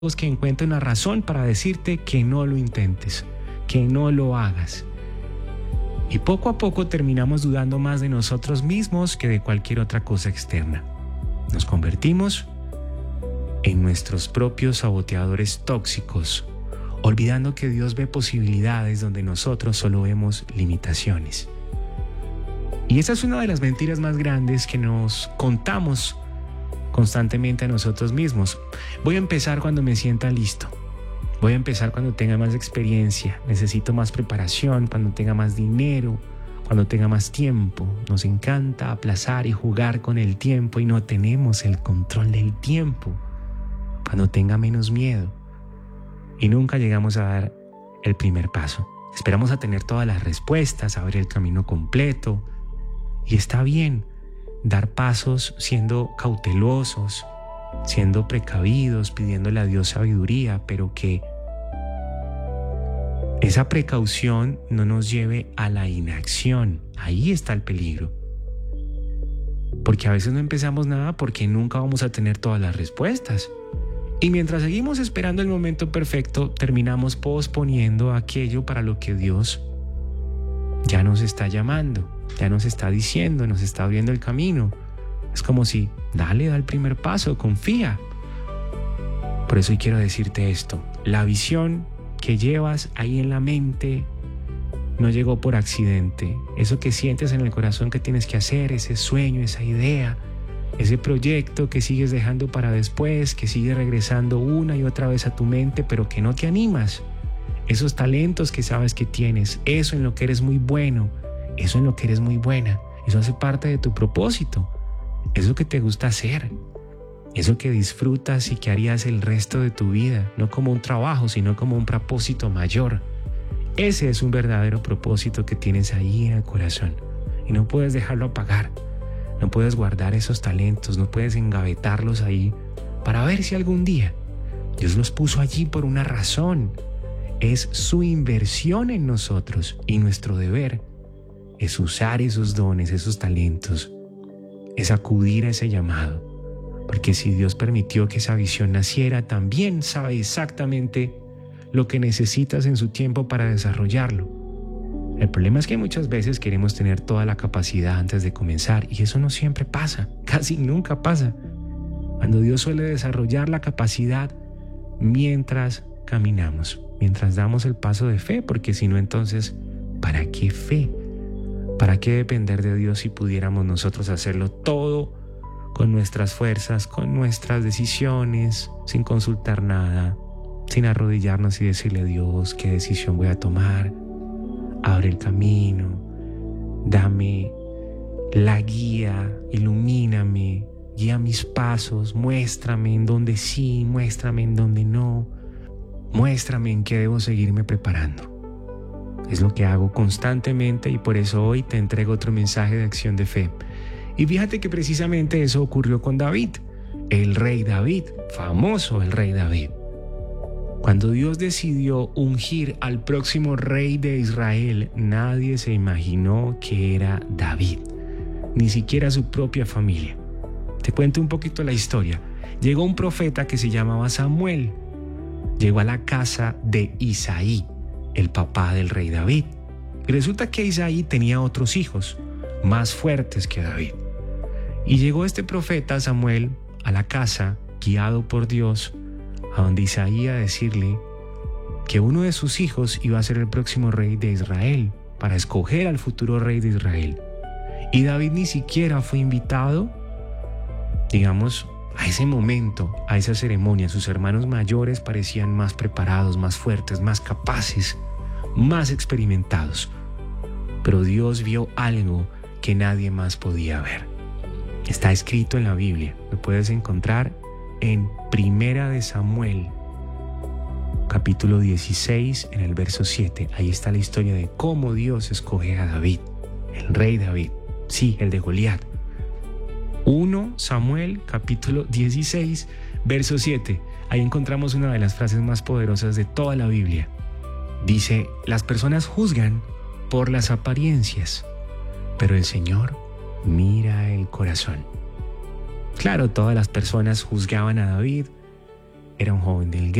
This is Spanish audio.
que encuentre una razón para decirte que no lo intentes, que no lo hagas. Y poco a poco terminamos dudando más de nosotros mismos que de cualquier otra cosa externa. Nos convertimos en nuestros propios saboteadores tóxicos, olvidando que Dios ve posibilidades donde nosotros solo vemos limitaciones. Y esa es una de las mentiras más grandes que nos contamos constantemente a nosotros mismos. Voy a empezar cuando me sienta listo. Voy a empezar cuando tenga más experiencia. Necesito más preparación, cuando tenga más dinero, cuando tenga más tiempo. Nos encanta aplazar y jugar con el tiempo y no tenemos el control del tiempo. Cuando tenga menos miedo. Y nunca llegamos a dar el primer paso. Esperamos a tener todas las respuestas, a ver el camino completo. Y está bien dar pasos siendo cautelosos, siendo precavidos, pidiéndole a Dios sabiduría, pero que esa precaución no nos lleve a la inacción. Ahí está el peligro. Porque a veces no empezamos nada porque nunca vamos a tener todas las respuestas. Y mientras seguimos esperando el momento perfecto, terminamos posponiendo aquello para lo que Dios ya nos está llamando, ya nos está diciendo, nos está abriendo el camino. Es como si, da el primer paso, confía. Por eso hoy quiero decirte esto. La visión que llevas ahí en la mente no llegó por accidente. Eso que sientes en el corazón que tienes que hacer, ese sueño, esa idea, ese proyecto que sigues dejando para después, que sigue regresando una y otra vez a tu mente, pero que no te animas. Esos talentos que sabes que tienes, eso en lo que eres muy bueno, eso en lo que eres muy buena, eso hace parte de tu propósito, eso que te gusta hacer, eso que disfrutas y que harías el resto de tu vida, no como un trabajo, sino como un propósito mayor. Ese es un verdadero propósito que tienes ahí en el corazón y no puedes dejarlo apagar, no puedes guardar esos talentos, no puedes engavetarlos ahí para ver si algún día Dios los puso allí por una razón. Es su inversión en nosotros y nuestro deber es usar esos dones, esos talentos, es acudir a ese llamado. Porque si Dios permitió que esa visión naciera, también sabe exactamente lo que necesitas en su tiempo para desarrollarlo. El problema es que muchas veces queremos tener toda la capacidad antes de comenzar y eso no siempre pasa, casi nunca pasa. Cuando Dios suele desarrollar la capacidad mientras caminamos, mientras damos el paso de fe, porque si no, entonces, ¿para qué fe? ¿Para qué depender de Dios si pudiéramos nosotros hacerlo todo con nuestras fuerzas, con nuestras decisiones, sin consultar nada, sin arrodillarnos y decirle a Dios qué decisión voy a tomar? Abre el camino, dame la guía, ilumíname, guía mis pasos, muéstrame en dónde sí, muéstrame en dónde no, muéstrame en qué debo seguirme preparando. Es lo que hago constantemente y por eso hoy te entrego otro mensaje de acción de fe. Y fíjate que precisamente eso ocurrió con David, el rey David, famoso el rey David. Cuando Dios decidió ungir al próximo rey de Israel, nadie se imaginó que era David, ni siquiera su propia familia. Te cuento un poquito la historia. Llegó un profeta que se llamaba Samuel. Llegó a la casa de Isaí, el papá del rey David. Y resulta que Isaí tenía otros hijos más fuertes que David. Y llegó este profeta Samuel a la casa, guiado por Dios, a donde Isaí a decirle que uno de sus hijos iba a ser el próximo rey de Israel, para escoger al futuro rey de Israel. Y David ni siquiera fue invitado, digamos, a ese momento, a esa ceremonia. Sus hermanos mayores parecían más preparados, más fuertes, más capaces, más experimentados. Pero Dios vio algo que nadie más podía ver. Está escrito en la Biblia, lo puedes encontrar en Primera de Samuel, capítulo 16, en el verso 7. Ahí está la historia de cómo Dios escoge a David, el rey David, sí, el de Goliat. 1 Samuel, capítulo 16, verso 7. Ahí encontramos una de las frases más poderosas de toda la Biblia. Dice, las personas juzgan por las apariencias, pero el Señor mira el corazón. Claro, todas las personas juzgaban a David Era un joven delgado